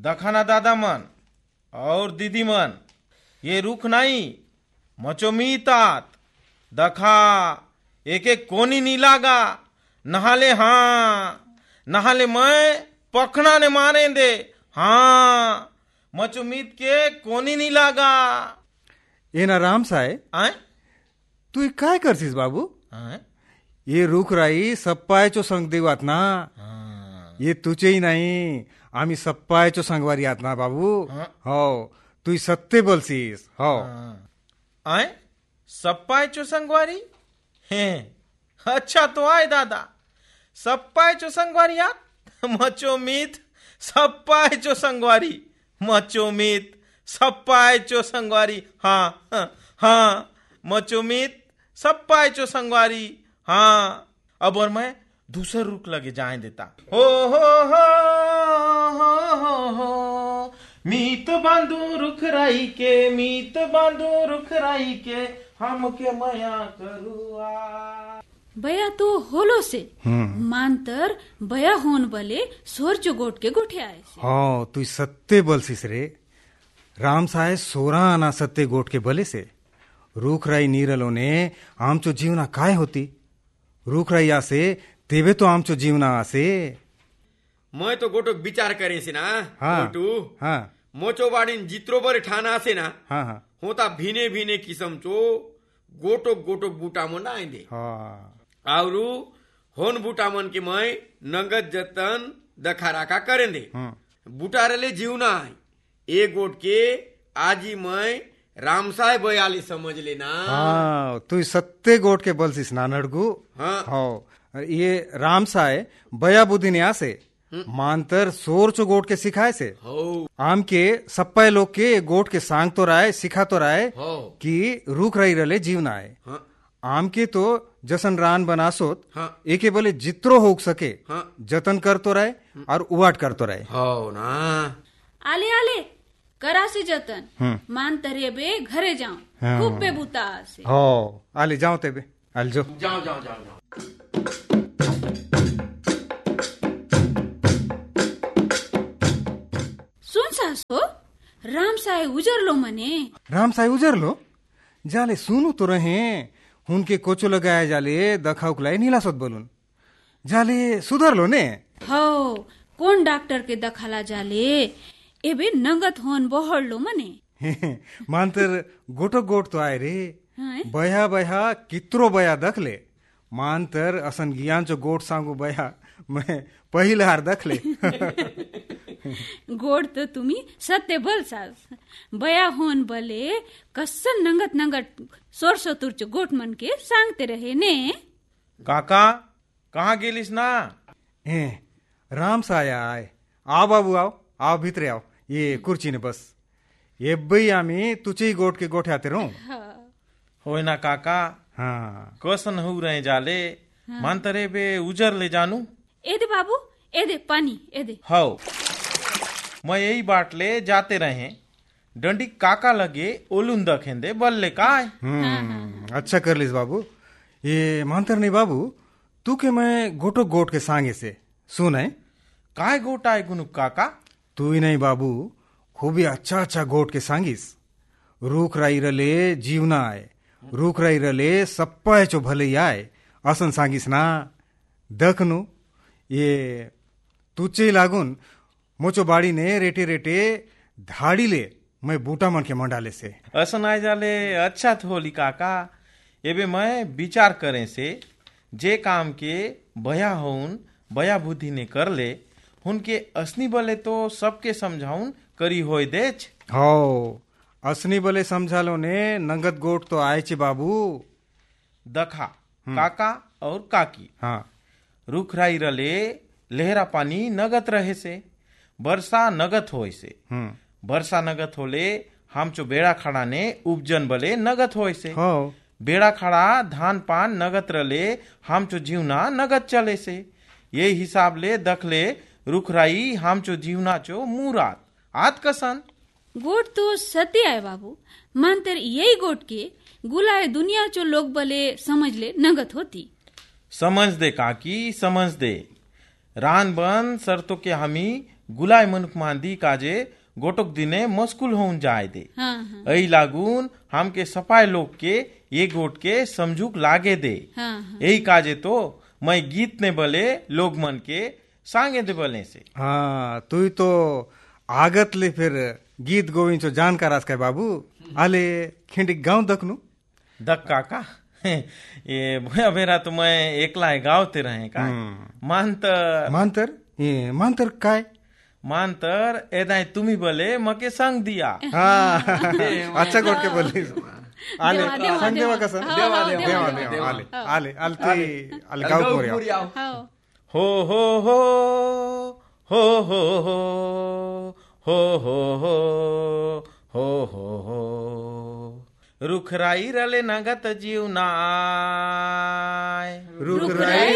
दखाना दादा मन और दीदी मन, ये रुख नहीं मचोमीतात दखा एक एक कोनी नहीं लागा, नहाले हाँ नहाले मैं पखना ने मारे दे, हाँ मचोमीत के कोनी नहीं लागा। एना राम साय आय तू काय करसीस बाबू? ये रुख राई सप्पायचो संग देवात ना, ये तुझेही नाही आम्ही सप्पायचो संगवारी आत ना बाबू। हो तू सत्य बोलसीस। हो आय सप्पायचो संगवारी हे, अच्छा तो आय दादा सप्पायचो संगवारी आत मचोमीत सप्पायचो संगवारी, मचोमीत सप्पायचो संगवारी, हाँ हाँ मचोमीत सप्पायचो संगवारी, हाँ। अब और मैं दूसर रुख लगे जाए देता। हो हो मीत बांधू रुख राई के, मीत बांधू रुख राई के, हम के मया करुआ। बया तो होलो से मानतर बया होन बले सोर जो गोट के गोठे आए से। हाँ तू सत्य बोलसीस रे। राम साय 16 आना सत्य गोट के बले से रुख राई नीरलो ने आमचो जीवना काय होती, रुख राई आसे तेवे तो आमचो जीवना आसे। मैं तो गोटो विचार करे से ना। हाँ, गोटू हाँ मोचो बाड़ीन जित्रो बर ठाना आसे ना, हाँ हाँ होता भीने भीने किसम चो गोटो गोटो बूटा मन आए दे। हाँ आवरू होन बूटा मन के मैं नगद जतन दखा राखा करें दे। बूटा रले जीवना आए ए गोट के आजी मैं रामसाय बयाली समझ लेना। हाँ तू सत्य गोट के बोलसीस ना नड़गू। हाँ हाँ ये रामसाय बया बुद्धि ने आसे मानतर सोर चो गोट के सिखाए से। हो आम के सप्पाय लोग के गोट के सांग तो राय सिखा तो राय हो कि रुख रही रले जीवन आए। हाँ आम के तो जसन रान बनासोत हाँ एके बोले जित्रो हो सके हाँ जतन कर तो राय और उवाट कर तो राय। हो ना आले आले करासी जतन मान तरे बे घरे जाऊं खूब बेबूता से। हो आले जाओ तेबे आल जो जाओ जाओ जाओ जाओ। सुन सासो राम साय उजर लो मने। राम साई उजर लो जाले सुनु तो रहे उनके कोचो लगाया जाले दखा उकलाई नीला सोत बोलून जाले सुधर लो ने। हो कौन डॉक्टर के दखाला जाले एबे नगद होन बहड़ लो मने। मानतर गोटो गोट तो आए रे हाँ? बया बया कित्रो बया दख ले मानतर असन ज्ञान चो गोट सांगू बया मैं पहले हार दख ले। गोड़ तो तुम्ही सत्य बोल सास बया होन बले कसन नंगत नंगत सोरसो तुरचो गोट मन के सांगते रहे ने। काका कहाँ गेलिस ना? राम साया आए आओ बाबू आओ आओ भीतरे आओ ये कुर्ची ने बस ये बई आमी तुझे गोट के गोठे आते रहूं। होय ना काका हाँ कसन हो रहे जाले मानतरे बे उजर ले जानू। एदे बाबू एदे पानी एदे। हाउ मैं यही बाट ले जाते रहे डंडी काका लगे ओलुन दखेंदे बल्ले काय। अच्छा कर लिस बाबू। ये मानतर नहीं बाबू तू के मैं गोटो गोट के सांगे से सुन है काय गोट आए गुनु काका? तू ही नहीं बाबू खूबी अच्छा अच्छा गोट के सांगिस रूख राई रले जीवना आए रूख राई रले सप्पा चो भले आए असन सांगिस ना। दखनु ये तुचे लागून मोचो बाड़ी ने रेटे रेटे धाड़ी ले मैं बूटा मन के मंडाले से असन आए जाले अच्छा थोली काका। एबे मैं विचार करें से जे काम के बया होउन बया बुद्धि ने कर ले उनके असनी बले तो सबके समझाउन करी होय देच। हो असनी बले समझालो ने नंगत गोट तो आए चे बाबू। दखा काका और काकी हाँ रुख राई रले लहरा पानी नगत रहे से वर्षा नगत होय से वर्षा नगत होले हम चो बेड़ा खड़ा ने उपजन बले नगत होय से हो बेड़ा खड़ा धान पान नगत रले हम चो जीवना नगत चले से। ये हिसाब ले दखले रुख राई हम चो जीवना चो मुरात आत कसन। गोट तो सत्य आए बाबू मानतर यही गोट के गुलाए दुनिया चो लोग बले समझ ले नगत होती। समझ दे काकी समझ दे रान बन सरतो के हमी गुलाय मनुक मांदी काजे गोटोक दिने मस्कुल होऊन जाय दे। हाँ हाँ ऐ लागून हमके सफाय लोग के ये गोट के समझुक लागे दे। हाँ हाँ यही काजे तो मैं गीत ने बले लोग मन के सांगे दे बले से। हाँ तू तो आगत ले फिर गीत गोविंद जानकार आस काय बाबू आले खिंडिक गाँव दखनू दक काका ये भया मेरा तो मैं एकला गावते रहे का मानतर मांतर काय मानतर एदाय तुम्ही बले मके संग दिया। हाँ अच्छा गोट के बोली आले देवा, देवा, सांग देवा देवा. कसं हो, देवा हो, देवा देवा, देवा देवा. आले आले आले ते आले गाव मोर्या हो हो हो हो हो हो हो हो हो हो हो हो रुखराई रले नगत जीवनाय रुख राई